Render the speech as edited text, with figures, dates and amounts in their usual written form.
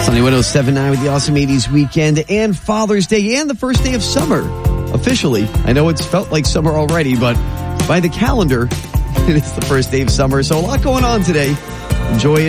Sunny 107.9 with the awesome 80s weekend and Father's Day and the first day of summer. Officially, I know it's felt like summer already, but by the calendar, it is the first day of summer. So a lot going on today. Enjoy it.